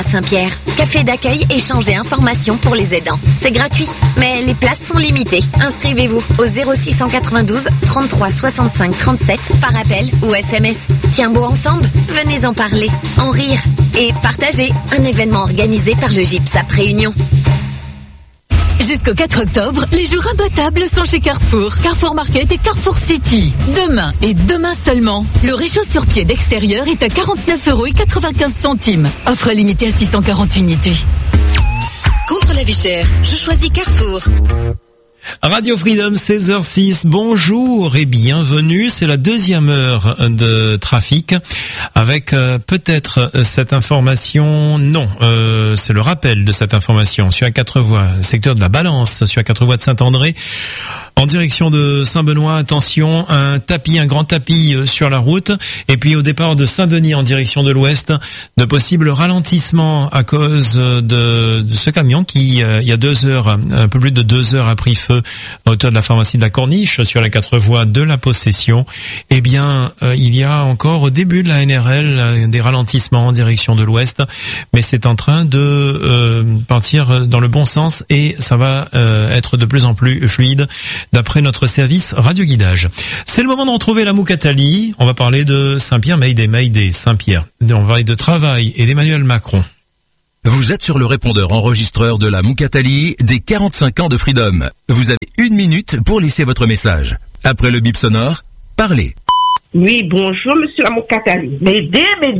Saint-Pierre. Café d'accueil, échange et information pour les aidants. C'est gratuit, mais les places sont limitées. Inscrivez-vous au 0692 33 65 37 par appel ou SMS. Tiens beau ensemble, venez en parler, en rire et partager. Un événement organisé par le GIPSAP Réunion. Jusqu'au 4 octobre, les jours imbattables sont chez Carrefour. Carrefour Market et Carrefour City. Demain et demain seulement, le réchaud sur pied d'extérieur est à 49,95 €. Offre limitée à 640 unités. Contre la vie chère, je choisis Carrefour. Radio Freedom 16h06, bonjour et bienvenue, c'est la deuxième heure de trafic avec peut-être cette information, c'est le rappel de cette information sur la 4 voies, secteur de la Balance, sur la 4 voies de Saint-André. En direction de Saint-Benoît, attention, un grand tapis sur la route. Et puis au départ de Saint-Denis en direction de l'ouest, de possibles ralentissements à cause de ce camion qui, il y a 2 heures, un peu plus de 2 heures a pris feu à hauteur de la pharmacie de la Corniche sur la 4 voies de la Possession. Eh bien, il y a encore au début de la NRL des ralentissements en direction de l'ouest, mais c'est en train de partir dans le bon sens et ça va être de plus en plus fluide. D'après notre service Radio Guidage. C'est le moment de retrouver la Moukatali. On va parler de Saint-Pierre, Mayday, Saint-Pierre. On va parler de travail et d'Emmanuel Macron. Vous êtes sur le répondeur enregistreur de la Moukatali des 45 ans de Freedom. Vous avez 1 minute pour laisser votre message. Après le bip sonore, parlez. Oui, bonjour, monsieur Amoukatali. M'aider. Un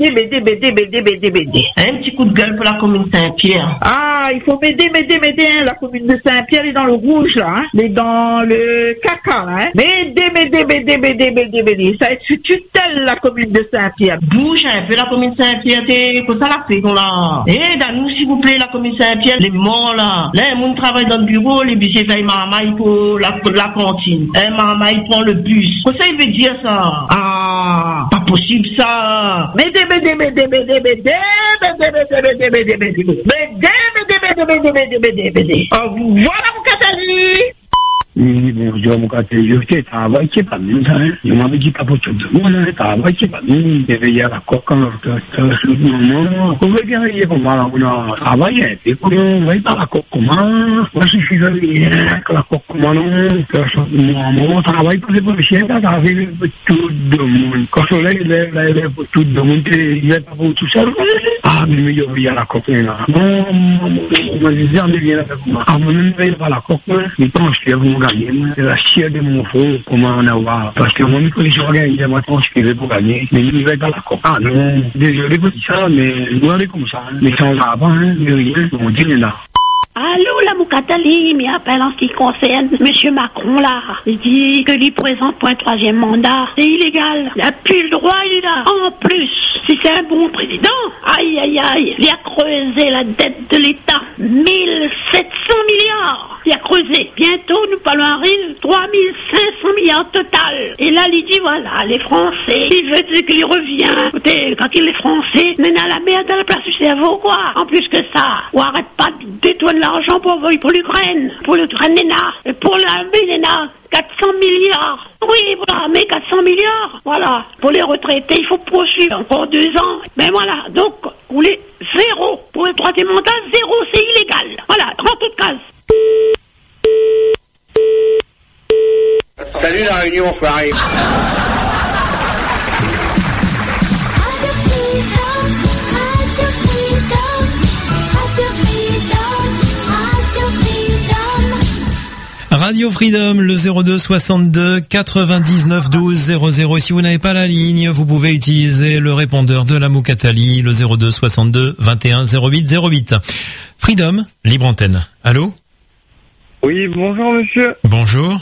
petit coup de gueule pour la commune Saint-Pierre. Ah, il faut m'aider. La commune de Saint-Pierre est dans le rouge, là, hein. Elle est dans le caca, là, hein. M'aider. Ça va être sous tutelle, la commune de Saint-Pierre. Bouge un peu, la commune Saint-Pierre, c'est comme ça la fait, là. Aidez-nous, s'il vous plaît, la commune Saint-Pierre. Les morts, là. Là, les gens travaillent dans le bureau, les bus, ils marmaillent pour la cantine. Un marmaille prend le bus. Qu'est-ce que ça, il veut dire, ça? Ah, pas possible ça. M'aider. Voilà mon Catali. Oui, bonjour, mon quartier, je sais, travail, c'est pas mieux, ça, hein. Je m'avais dit pas pour tout le monde, hein, travail, c'est pas mieux. Je vais y aller à la coque, non, on va bien y aller, comment, on a travaillé, et puis, on va y aller à la coque, comment, moi, je suis venu, à la coque, comment, non, mon travail, pour les policiers, là, ça arrive pour tout le monde. Quand le soleil, il est pour tout le monde, il est pas pour tout seul. Ah, mais je vais y aller à la coque, là. Non, on disait, on vient avec moi. Ah, mon nom, il va à la coque, il pense que vous gagner, c'est la chier de mon front, comment on a voir. Parce que mon micro, je regarde, il m'a transféré pour gagner, mais il va être dans la coque. Ah non, désolé pour ça, mais vous allez comme ça, mais sans avant, hein, de rien, on dit là. Allô, la Moukatali, m'y appelle en ce qui concerne Monsieur Macron, là. Il dit que lui présente pour un 3e mandat. C'est illégal. Il n'a plus le droit, il a. En plus, si c'est un bon président, aïe, il a creusé la dette de l'État. 1700 milliards. Il a creusé. Bientôt, nous parlons arrive 3500 milliards total. Et là, il dit, voilà, les Français, il veut dire qu'il revient. Écoutez, quand il est Français, on est à la merde à la place du cerveau, quoi. En plus que ça, on arrête pas de détourner l'argent pour l'Ukraine, pour l'Ukraine-Néna, et pour l'armée-Néna, 400 milliards. Oui, voilà, mais 400 milliards, voilà. Pour les retraités, il faut poursuivre encore 2 ans. Mais voilà, donc, vous voulez 0. Pour le 3e mandat, 0, c'est illégal. Voilà, en toute case. Salut la Réunion, Farid. Radio Freedom, le 02 62 99 12 00. Et si vous n'avez pas la ligne, vous pouvez utiliser le répondeur de la Moukatali, le 02 62 21 08 08. Freedom, libre antenne. Allô? Oui, bonjour monsieur. Bonjour.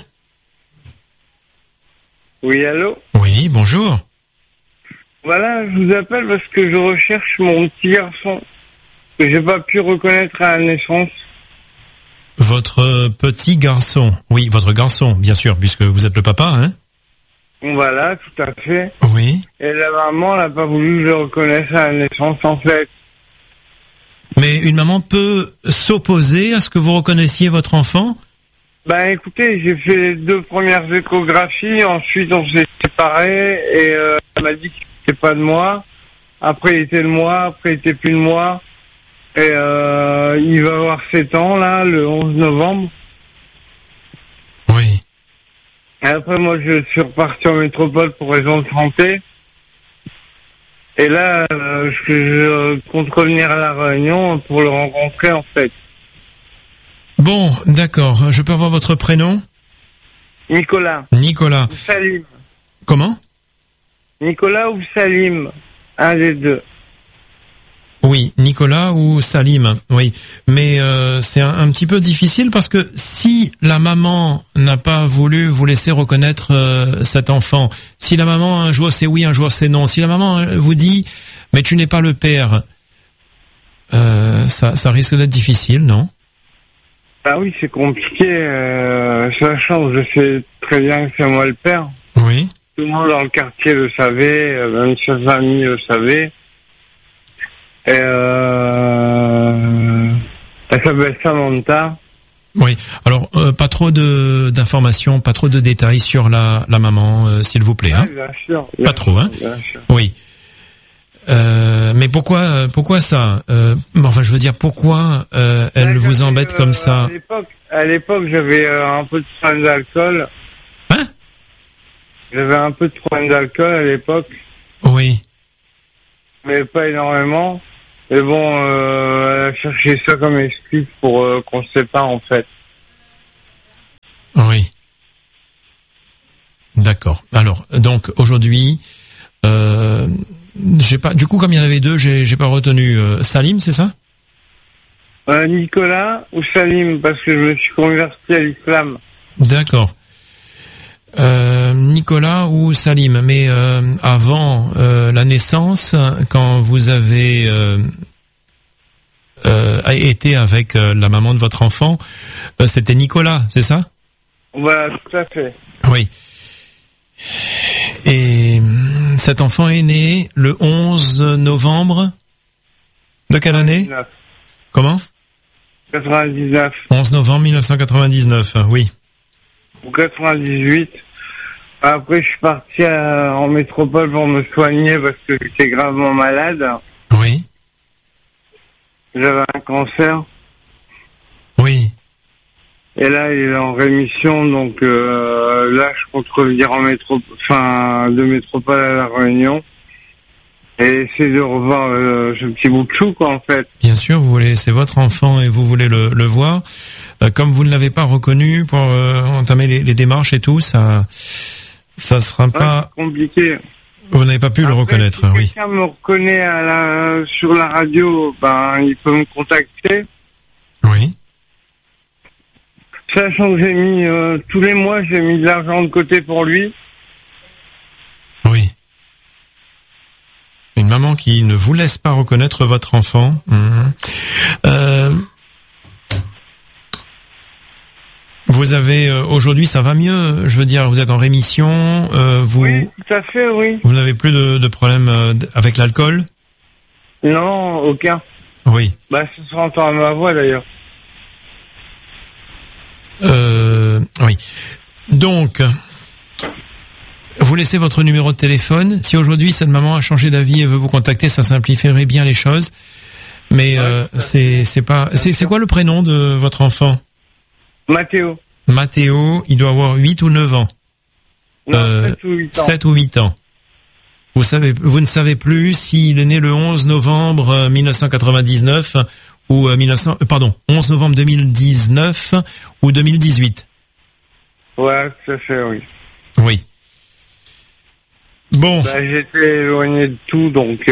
Oui, allô? Oui, bonjour. Voilà, je vous appelle parce que je recherche mon petit garçon que j'ai pas pu reconnaître à la naissance. Votre petit garçon. Oui, votre garçon, bien sûr, puisque vous êtes le papa, hein? Voilà, tout à fait. Oui. Et la maman n'a pas voulu que je le reconnaisse à la naissance, en fait. Mais une maman peut s'opposer à ce que vous reconnaissiez votre enfant? Ben écoutez, j'ai fait les 2 premières échographies, ensuite on s'est séparés et elle m'a dit qu'il n'était pas de moi. Après il était de moi, après il était plus de moi. Et il va avoir 7 ans, là, le 11 novembre. Oui. Et après, moi, je suis reparti en métropole pour raison de santé. Et là, je compte revenir à La Réunion pour le rencontrer, en fait. Bon, d'accord. Je peux avoir votre prénom? Nicolas. Nicolas. Ou Salim. Comment? Nicolas ou Salim. Un des deux. Oui, Nicolas ou Salim, oui. Mais c'est un petit peu difficile parce que si la maman n'a pas voulu vous laisser reconnaître cet enfant, si la maman un jour c'est oui, un jour c'est non, si la maman vous dit mais tu n'es pas le père, ça risque d'être difficile, non? Ah oui, c'est compliqué. Sachant que je sais très bien que c'est moi le père. Oui. Tout le monde dans le quartier le savait, même sa famille le savait. Et elle s'appelle Samantha. Oui. Alors pas trop d'informations, pas trop de détails sur la maman, s'il vous plaît. Hein. Bien sûr. Pas trop, hein. Bien sûr. Oui. Mais pourquoi ça enfin, je veux dire, pourquoi elle vous embête comme ça? À l'époque, j'avais un peu de problème d'alcool. Hein? J'avais un peu de problème d'alcool à l'époque. Oui. Mais pas énormément. Et bon, elle a cherché ça comme excuse pour qu'on se sépare, en fait. Oui. D'accord. Alors, donc, aujourd'hui, j'ai pas, du coup, comme il y en avait deux, j'ai pas retenu, Salim, c'est ça? Nicolas ou Salim, parce que je me suis converti à l'islam. D'accord. Nicolas ou Salim, mais avant la naissance, quand vous avez été avec la maman de votre enfant, c'était Nicolas, c'est ça? Voilà, tout à fait. Oui. Et cet enfant est né le 11 novembre de quelle année? 99. Comment? 99. 11 novembre 1999, oui. Ou 98. Après, je suis parti en métropole pour me soigner parce que j'étais gravement malade. Oui. J'avais un cancer. Oui. Et là, il est en rémission, donc là, je compte revenir de métropole à La Réunion et essayer de revoir ce petit bout de chou, quoi, en fait. Bien sûr, vous voulez, c'est votre enfant et vous voulez le voir. Comme vous ne l'avez pas reconnu pour entamer les démarches et tout, ça sera pas compliqué. Vous n'avez pas pu le reconnaître, si oui. quelqu'un me reconnaît sur la radio, il peut me contacter. Oui. Sachant que j'ai mis tous les mois, j'ai mis de l'argent de côté pour lui. Oui. Une maman qui ne vous laisse pas reconnaître votre enfant. Vous avez aujourd'hui, ça va mieux. Je veux dire, vous êtes en rémission. Oui, tout à fait, oui. Vous n'avez plus de problème avec l'alcool? Non, aucun. Oui. Ça se entend à ma voix d'ailleurs. Oui. Donc, vous laissez votre numéro de téléphone. Si aujourd'hui cette maman a changé d'avis et veut vous contacter, ça simplifierait bien les choses. Mais c'est quoi le prénom de votre enfant? Mathéo. Mathéo, il doit avoir 8 ou 9 ans. Non, 7 ou 8 ans. 7 ou 8 ans. Vous ne savez plus s'il est né le 11 novembre 1999 ou 11 novembre 2019 ou 2018. Ouais, tout à fait, oui. Oui. Bon. J'étais éloigné de tout, donc...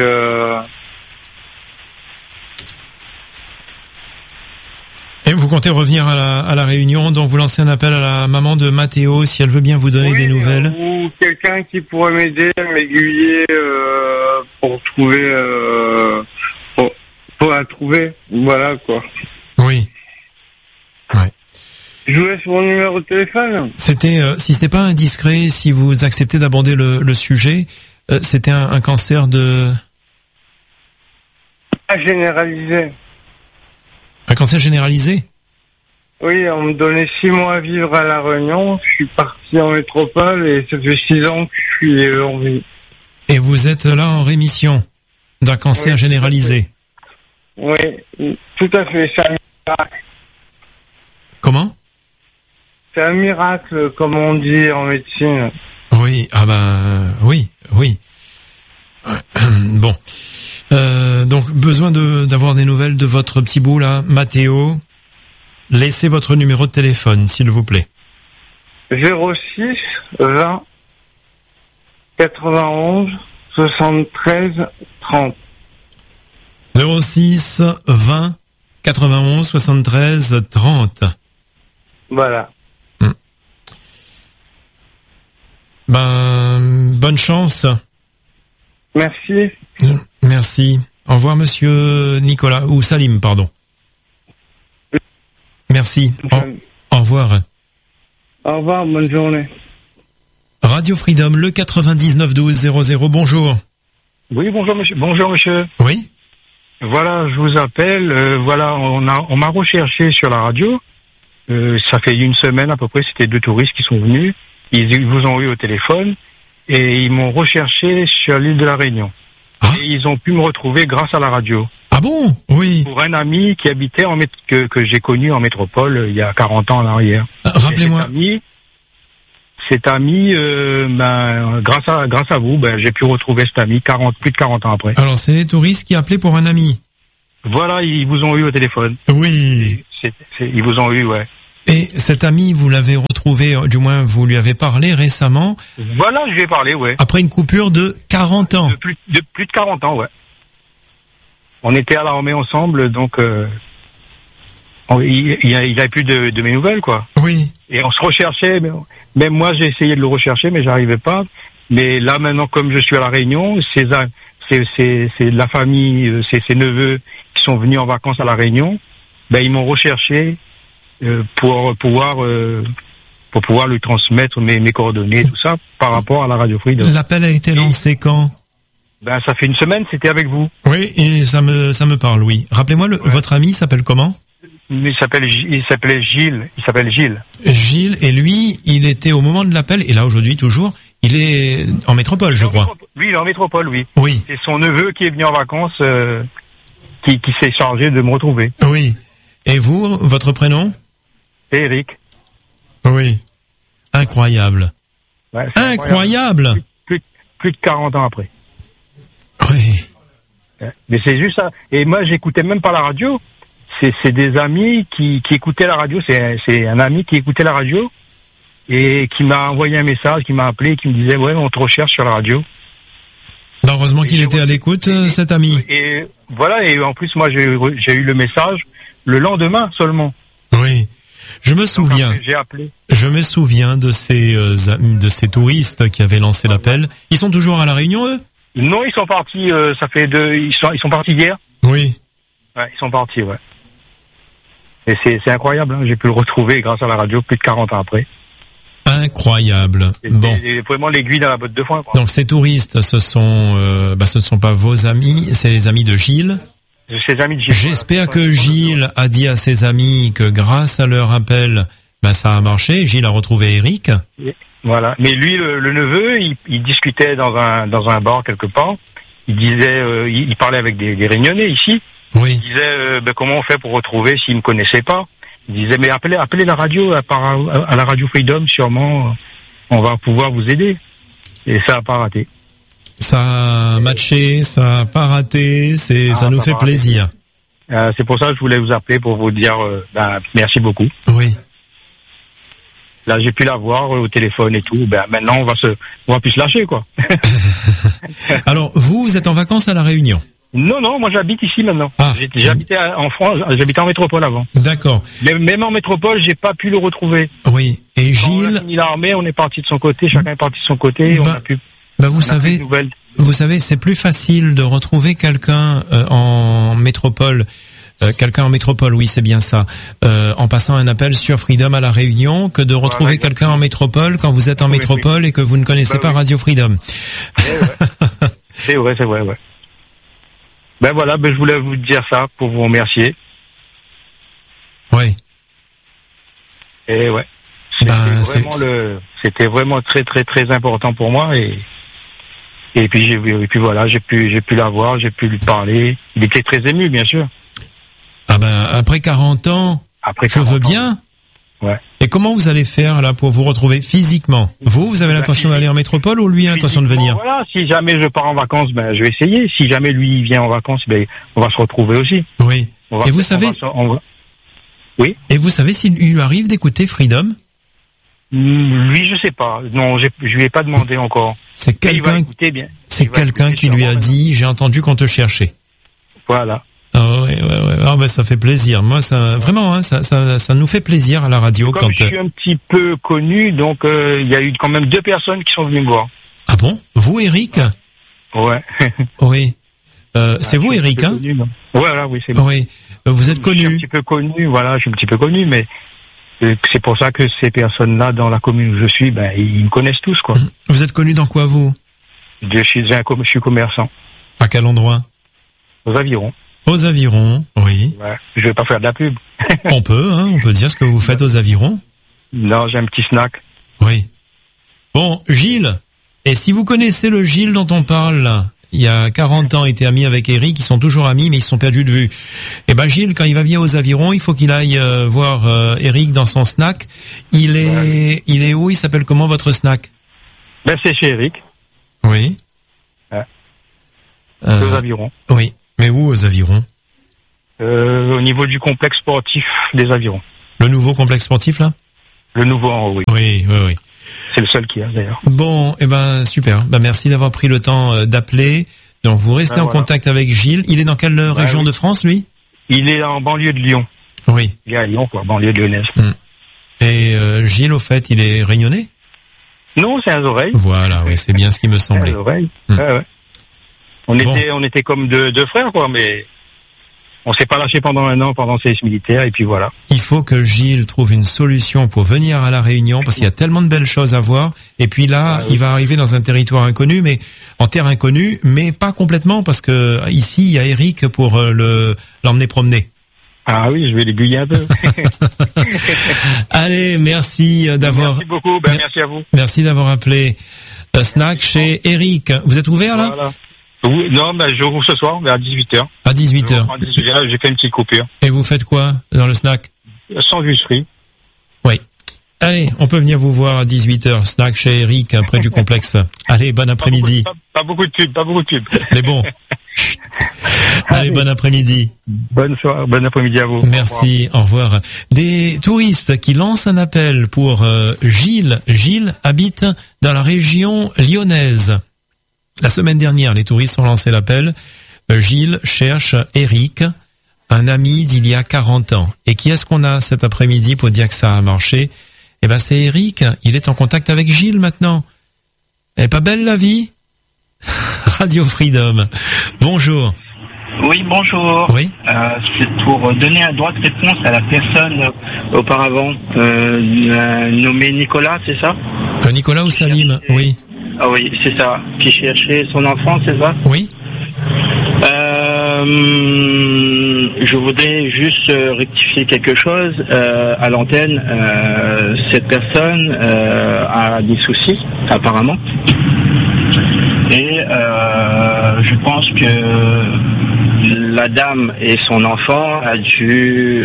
Et vous comptez revenir à la Réunion, donc vous lancez un appel à la maman de Mathéo, si elle veut bien vous donner des nouvelles. Ou quelqu'un qui pourrait m'aider, m'aiguiller pour trouver... pour la trouver, voilà, quoi. Oui. Ouais. Je vous laisse mon numéro de téléphone. Si c'était pas indiscret, si vous acceptez d'aborder le sujet, c'était un cancer de... Généralisé. Un cancer généralisé? Oui, on me donnait 6 mois à vivre à La Réunion. Je suis parti en métropole et ça fait 6 ans que je suis en vie. Et vous êtes là en rémission d'un cancer généralisé? Oui, tout à fait, c'est un miracle. Comment? C'est un miracle, comme on dit en médecine. Oui, ah ben, oui. Bon. Donc, besoin d'avoir des nouvelles de votre petit bout, là, Mathéo. Laissez votre numéro de téléphone, s'il vous plaît. 06 20 91 73 30. 06 20 91 73 30. Voilà. Bonne chance. Merci. Merci. Au revoir, monsieur Nicolas, ou Salim, pardon. Merci. Au revoir. Au revoir, bonne journée. Radio Freedom, le 99 12 00, bonjour. Oui, bonjour monsieur. Bonjour monsieur. Oui. Voilà, je vous appelle. Voilà, on m'a recherché sur la radio. Ça fait une semaine à peu près. C'était 2 touristes qui sont venus. Ils vous ont eu au téléphone et ils m'ont recherché sur l'île de la Réunion. Ah. Et ils ont pu me retrouver grâce à la radio. Ah bon? Oui. Pour un ami qui habitait que j'ai connu en métropole il y a 40 ans en arrière. Rappelez-moi. Cet ami, grâce à vous, j'ai pu retrouver cet ami plus de 40 ans après. Alors, c'est les touristes qui appelaient pour un ami. Voilà, ils vous ont eu au téléphone. Oui. Ils vous ont eu, ouais. Et cet ami, vous l'avez retrouvé, du moins, vous lui avez parlé récemment. Voilà, je lui ai parlé, ouais. Après une coupure de 40 ans. De plus de 40 ans, ouais. On était à l'armée ensemble, donc il avait plus de mes nouvelles, quoi. Oui. Et on se recherchait, même moi j'ai essayé de le rechercher, mais j'arrivais pas. Mais là maintenant, comme je suis à la Réunion, c'est la famille, ses neveux qui sont venus en vacances à la Réunion, ils m'ont recherché pour pouvoir lui transmettre mes coordonnées, tout ça, par rapport à la Radio Freedom. L'appel a été lancé quand? Ça fait une semaine, c'était avec vous. Oui, et ça me parle, oui. Rappelez-moi, votre ami s'appelle comment? Il s'appelait Gilles. Gilles, et lui, il était au moment de l'appel, et là aujourd'hui toujours, il est en métropole, je crois. Lui, il est en métropole, oui. Oui. C'est son neveu qui est venu en vacances, qui s'est chargé de me retrouver. Oui. Et vous, votre prénom? C'est Eric. Oui. Incroyable. Ouais, incroyable. Plus de 40 ans après. Oui. Mais c'est juste ça. Et moi, j'écoutais même pas la radio. C'est des amis qui écoutaient la radio. C'est un ami qui écoutait la radio et qui m'a envoyé un message, qui m'a appelé, qui me disait ouais, on te recherche sur la radio. Heureusement qu'il était à l'écoute, cet ami. Et voilà. Et en plus, moi, j'ai eu le message le lendemain seulement. Oui. Je me souviens. Donc, après, j'ai appelé. Je me souviens de ces touristes qui avaient lancé l'appel. Ils sont toujours à la Réunion, eux? Non, ils sont partis. Ils sont partis hier. Oui. Ouais, ils sont partis, ouais. Et c'est incroyable, hein. J'ai pu le retrouver grâce à la radio plus de 40 ans après. Incroyable. Bon. C'est vraiment l'aiguille dans la botte de foin, quoi. Donc ces touristes, ce ne sont pas vos amis, c'est les amis de Gilles. Ses amis de Gilles. J'espère que Gilles a dit à ses amis que grâce à leur appel, ça a marché. Gilles a retrouvé Eric. Voilà. Mais lui, le neveu, il discutait dans un bar quelque part. Il disait, il parlait avec des Réunionnais ici. Oui. Il disait, comment on fait pour retrouver s'il me connaissait pas? Il disait, mais appelez la radio, à la Radio Freedom, sûrement, on va pouvoir vous aider. Et ça a pas raté. Ça a matché, ça a pas raté, ça nous fait plaisir. C'est pour ça que je voulais vous appeler pour vous dire, merci beaucoup. Oui. Là, j'ai pu la voir au téléphone et tout. Maintenant, on va plus se lâcher, quoi. Alors, vous êtes en vacances à La Réunion? Non, moi j'habite ici maintenant. J'habitais en France, j'habitais en métropole avant. D'accord. Mais même en métropole, j'ai pas pu le retrouver. Oui. Et Gilles. Quand on a fini l'armée, on est parti de son côté, chacun est parti de son côté. On a pu. Vous savez, c'est plus facile de retrouver quelqu'un en métropole. Quelqu'un en métropole, oui, c'est bien ça. En passant un appel sur Freedom à La Réunion, que de retrouver quelqu'un en métropole quand vous êtes en métropole et que vous ne connaissez pas Radio Freedom. C'est vrai, ouais. Voilà, je voulais vous dire ça pour vous remercier. Oui. Et ouais. C'était vraiment très très très important pour moi et puis voilà, j'ai pu la voir, j'ai pu lui parler. Il était très ému, bien sûr. ben, après 40 ans, je veux bien. Ouais. Et comment vous allez faire, là, pour vous retrouver physiquement? Vous avez l'intention d'aller en métropole ou lui a l'intention de venir? Voilà, si jamais je pars en vacances, ben, je vais essayer. Si jamais lui il vient en vacances, ben, on va se retrouver aussi. Oui. Et vous savez... Oui. Et vous savez s'il lui arrive d'écouter Freedom? Lui, je sais pas. Non, je lui ai pas demandé encore. C'est quelqu'un qui lui a dit, j'ai entendu qu'on te cherchait. Voilà. Ah ouais. Ah ben ça fait plaisir. Moi, ça vraiment, hein, ça nous fait plaisir à la radio comme je suis un petit peu connu, donc il y a eu quand même 2 personnes qui sont venues me voir. Ah bon? Vous, Eric? Ouais. Oui. C'est vous, Eric, hein? Connu, voilà, oui, c'est moi. Oui. Vous êtes connu. Je suis un petit peu connu, voilà, je suis un petit peu connu, mais c'est pour ça que ces personnes-là, dans la commune où je suis, ben ils me connaissent tous, quoi. Vous êtes connu dans quoi, vous? Je suis commerçant. À quel endroit? Aux Avirons. Aux Avirons, oui. Ouais, je vais pas faire de la pub. On peut dire ce que vous faites aux Avirons. Non, j'ai un petit snack. Oui. Bon, Gilles, et si vous connaissez le Gilles dont on parle, là, il y a 40 ans, il était ami avec Eric, ils sont toujours amis, mais ils se sont perdus de vue. Eh ben, Gilles, quand il va venir aux Avirons, il faut qu'il aille voir Eric dans son snack. Il est où? Il s'appelle comment, votre snack? Ben, c'est chez Eric. Oui. Ouais. Aux Avirons. Oui. Mais où, aux Avirons? Au niveau du complexe sportif des Avirons. Le nouveau complexe sportif, là? Le nouveau en haut, oui. Oui. C'est le seul qu'il y a, d'ailleurs. Bon, eh ben, super. Ben, merci d'avoir pris le temps d'appeler. Donc, vous restez en contact avec Gilles. Il est dans quelle région de France, lui? Il est en banlieue de Lyon. Oui. Il est à Lyon, quoi, banlieue lyonnaise. Et Gilles, au fait, il est réunionnais? Non, c'est un oreilles. Voilà, oui, c'est bien ce qui me semblait. C'est un oreilles. Ouais. On était comme deux frères, quoi, mais on s'est pas lâché pendant un an, pendant le service militaire, et puis voilà. Il faut que Gilles trouve une solution pour venir à La Réunion, parce qu'il y a tellement de belles choses à voir. Et puis là, il va arriver dans un territoire inconnu, mais en terre inconnue, mais pas complètement, parce que ici, il y a Eric pour l'emmener promener. Ah oui, je vais l'aiguiller un peu. Allez, merci d'avoir... Merci beaucoup, merci à vous. Merci d'avoir appelé Snack chez Eric. Vous êtes ouvert, là? Voilà. Oui, non, je rouvre ce soir, vers 18h. À 18h. À 18h, j'ai fait une petite coupure. Et vous faites quoi dans le snack? Sandwich frit. Oui. Allez, on peut venir vous voir à 18h, snack chez Eric, près du complexe. Allez, bon après-midi. Pas beaucoup de pub. Mais bon. Allez, bon après-midi. Bonne soirée, bon après-midi à vous. Merci, au revoir. Des touristes qui lancent un appel pour Gilles. Gilles habite dans la région lyonnaise. La semaine dernière, les touristes ont lancé l'appel. Gilles cherche Eric, un ami d'il y a 40 ans. Et qui est-ce qu'on a cet après-midi pour dire que ça a marché? Eh ben, c'est Eric. Il est en contact avec Gilles maintenant. Elle est pas belle la vie? Radio Freedom. Bonjour. Oui, bonjour. Oui. C'est pour donner un droit de réponse à la personne auparavant nommée Nicolas, c'est ça? Nicolas ou Salim, oui. Ah oui, c'est ça. Qui cherchait son enfant, c'est ça? Oui. Je voudrais juste rectifier quelque chose à l'antenne. Cette personne a des soucis, apparemment. Et je pense que la dame et son enfant a dû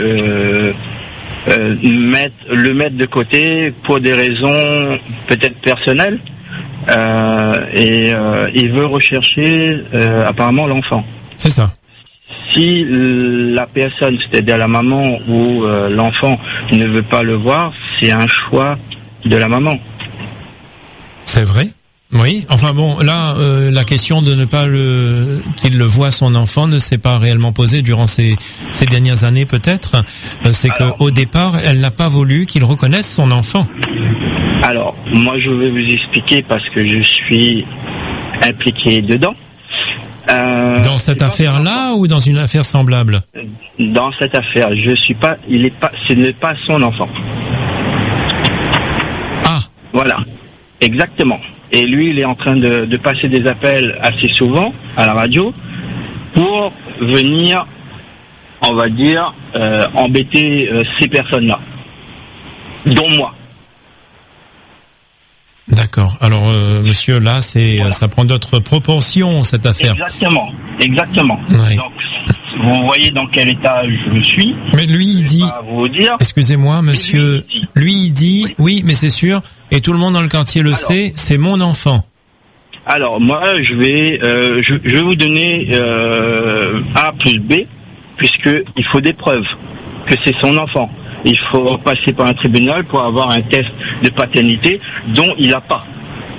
le mettre de côté pour des raisons peut-être personnelles. Et il veut rechercher apparemment l'enfant. C'est ça. Si la personne, c'est-à-dire la maman ou l'enfant, ne veut pas le voir, c'est un choix de la maman. C'est vrai. Oui. Enfin bon, là, la question de ne pas qu'il le voit son enfant ne s'est pas réellement posée durant ces dernières années peut-être. C'est qu'au départ, elle n'a pas voulu qu'il reconnaisse son enfant. Alors, moi je vais vous expliquer parce que je suis impliqué dedans. Dans cette affaire-là ou dans une affaire semblable? Dans cette affaire, ce n'est pas son enfant. Ah. Voilà, exactement. Et lui, il est en train de passer des appels assez souvent à la radio pour venir, on va dire, embêter ces personnes-là, dont moi. D'accord. Alors, monsieur, là, ça prend d'autres proportions, cette affaire. Exactement. Oui. Donc, vous voyez dans quel état je suis. Mais lui, il dit, vous dire. Excusez-moi, monsieur, lui, il dit, oui, mais c'est sûr, et tout le monde dans le quartier le sait, c'est mon enfant. Alors, moi, je vais vous donner A plus B, puisqu'il faut des preuves que c'est son enfant. Il faut passer par un tribunal pour avoir un test de paternité dont il n'a pas.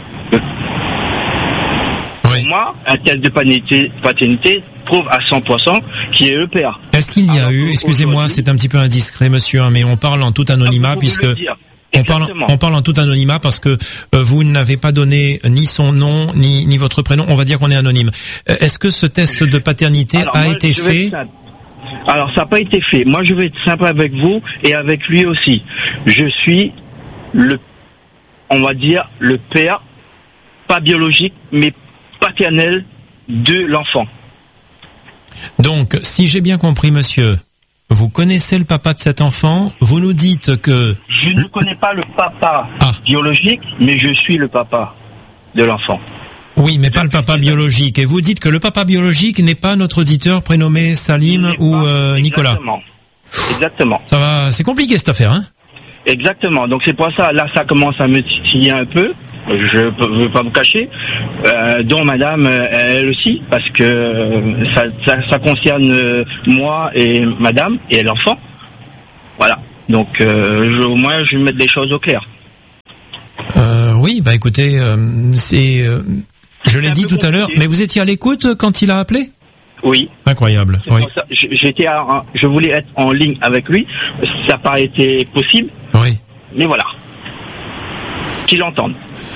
Pour moi, un test de paternité prouve à 100% qui est le père. Est-ce qu'il y a eu, excusez-moi, c'est un petit peu indiscret, monsieur, mais on parle en tout anonymat, puisque on parle en tout anonymat parce que vous n'avez pas donné ni son nom ni votre prénom. On va dire qu'on est anonyme. Est-ce que ce test de paternité été fait? Alors, ça n'a pas été fait. Moi, je vais être simple avec vous et avec lui aussi. Je suis on va dire, le père, pas biologique, mais paternel de l'enfant. Donc, si j'ai bien compris, monsieur, vous connaissez le papa de cet enfant, vous nous dites que... Je ne connais pas le papa biologique, mais je suis le papa de l'enfant. Oui, mais pas le papa biologique. Et vous dites que le papa biologique n'est pas notre auditeur prénommé Salim ou Nicolas. Exactement. Ça va, c'est compliqué cette affaire, hein? Exactement. Donc c'est pour ça, là, ça commence à me titiller un peu. Je ne veux pas vous cacher, dont madame, elle aussi, parce que ça concerne moi et madame et l'enfant. Voilà. Donc, au moins, je vais mettre les choses au clair. Oui, bah écoutez, je l'ai dit tout à l'heure, mais vous étiez à l'écoute quand il a appelé? Oui. Incroyable. Oui. Ça, je voulais être en ligne avec lui, ça n'a pas été possible. Oui. Mais voilà. Qu'il entende.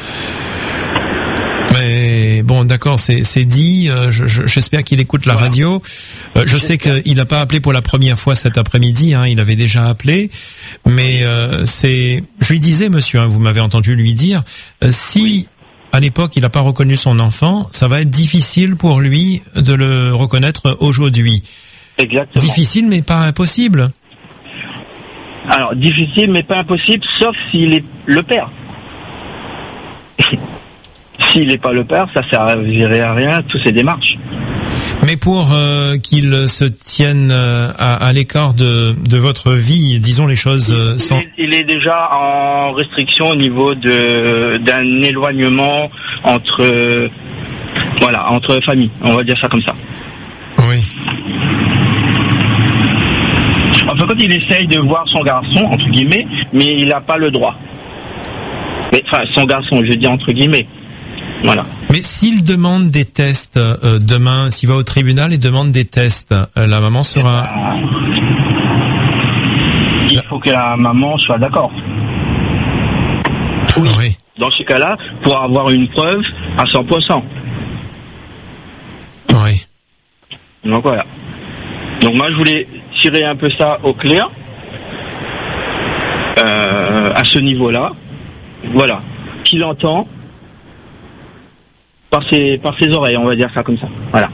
Mais bon, d'accord, c'est dit. J'espère qu'il écoute la radio. Je sais qu'il n'a pas appelé pour la première fois cet après-midi. Hein, il avait déjà appelé. Mais je lui disais, monsieur, hein, vous m'avez entendu lui dire, si à l'époque il n'a pas reconnu son enfant, ça va être difficile pour lui de le reconnaître aujourd'hui. Exactement. Difficile, mais pas impossible. Alors difficile, mais pas impossible, sauf s'il est le père. S'il n'est pas le père, ça servirait à rien, toutes ces démarches. Mais pour qu'il se tienne à l'écart de votre vie, disons les choses il est déjà en restriction au niveau d'un éloignement entre familles, on va dire ça comme ça. Oui. Enfin, quand il essaye de voir son garçon, entre guillemets, mais il n'a pas le droit. Enfin, son garçon, je dis entre guillemets. Voilà. Mais s'il demande des tests demain, s'il va au tribunal et demande des tests, la maman sera... Il faut que la maman soit d'accord. Oui. Dans ce cas-là, pour avoir une preuve à 100%. Oui. Donc voilà. Donc moi je voulais tirer un peu ça au clair. À ce niveau-là. Voilà. Qu'il entend par ses oreilles, on va dire ça comme ça. Voilà.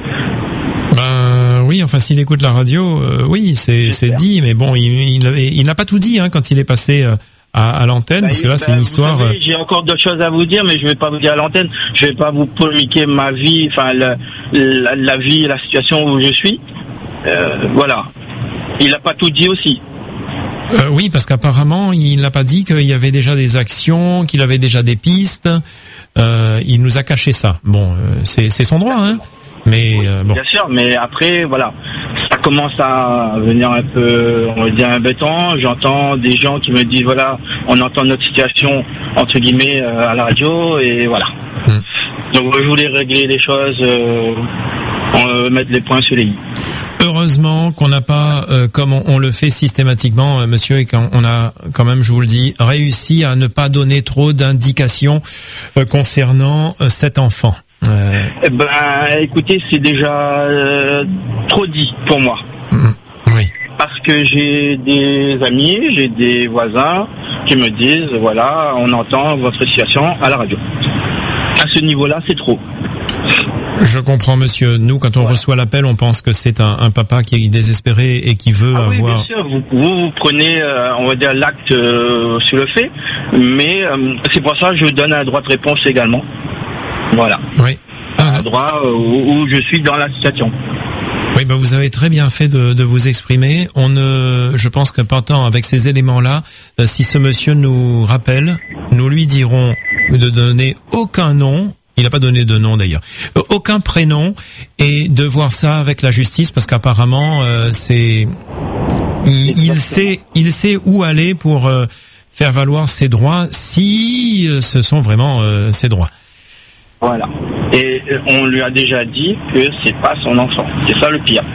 Ben oui, enfin s'il écoute la radio, oui, c'est dit, mais bon, il n'a pas tout dit hein, quand il est passé à l'antenne, parce que là c'est une histoire. Savez, j'ai encore d'autres choses à vous dire, mais je vais pas vous dire à l'antenne. Je vais pas vous polémiquer ma vie, enfin la vie, la situation où je suis. Voilà. Il n'a pas tout dit aussi. Oui, parce qu'apparemment il n'a pas dit qu'il y avait déjà des actions, qu'il avait déjà des pistes. Il nous a caché ça. Bon, c'est son droit, hein. Mais oui, bon. Bien sûr, mais après, voilà, ça commence à venir un peu, on va dire, embêtant. J'entends des gens qui me disent, voilà, on entend notre situation entre guillemets à la radio et voilà. Donc je voulais régler les choses, mettre les points sur les i. Heureusement qu'on n'a pas, comme on le fait systématiquement, monsieur, et qu'on a quand même, je vous le dis, réussi à ne pas donner trop d'indications concernant cet enfant. Écoutez, c'est déjà trop dit pour moi. Oui. Parce que j'ai des amis, j'ai des voisins qui me disent, voilà, on entend votre situation à la radio. À ce niveau-là, c'est trop. Je comprends, monsieur. Nous, quand on reçoit l'appel, on pense que c'est un papa qui est désespéré et qui veut avoir... Oui, bien sûr. Vous prenez, on va dire, l'acte sur le fait, mais c'est pour ça que je donne un droit de réponse également. Voilà. Oui. Un droit où je suis dans la situation. Oui, Oui, vous avez très bien fait de vous exprimer. Je pense que pourtant, avec ces éléments-là, si ce monsieur nous rappelle, nous lui dirons de donner aucun nom. Il n'a pas donné de nom d'ailleurs, aucun prénom, et de voir ça avec la justice, parce qu'apparemment il sait où aller pour faire valoir ses droits, si ce sont vraiment ses droits. Voilà. Et on lui a déjà dit que c'est pas son enfant. C'est ça le pire.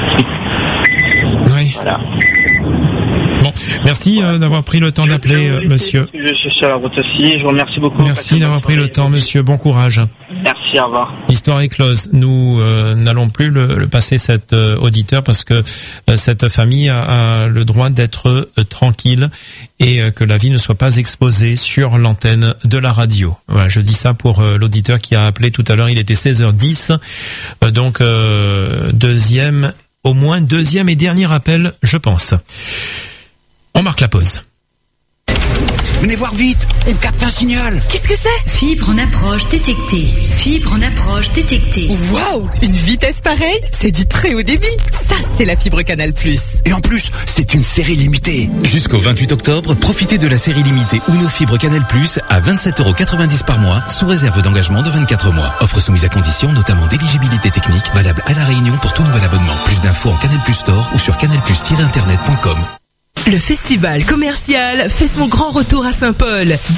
Oui. Voilà. Bon, merci d'avoir pris le temps d'appeler, monsieur. Je suis sur la route aussi. Je vous remercie beaucoup. Merci d'avoir pris le temps, monsieur. Bon courage. Merci, au revoir. L'histoire est close. Nous n'allons plus le passer cet auditeur, parce que cette famille a le droit d'être tranquille et que la vie ne soit pas exposée sur l'antenne de la radio. Voilà, je dis ça pour l'auditeur qui a appelé tout à l'heure. Il était 16h10. Donc au moins deuxième et dernier appel, je pense. On marque la pause. Venez voir vite, on capte un signal. Qu'est-ce que c'est? Fibre en approche détectée. Fibre en approche détectée. Waouh, une vitesse pareille, c'est du très haut débit. Ça, c'est la fibre Canal+. Et en plus, c'est une série limitée. Jusqu'au 28 octobre, profitez de la série limitée Uno Fibre Canal+ à 27,90 € par mois, sous réserve d'engagement de 24 mois. Offre soumise à conditions, notamment d'éligibilité technique, valable à La Réunion pour tout nouvel abonnement. Plus d'infos en Canal+ Store ou sur canalplus-internet.com. Le festival commercial fait son grand retour à Saint-Paul.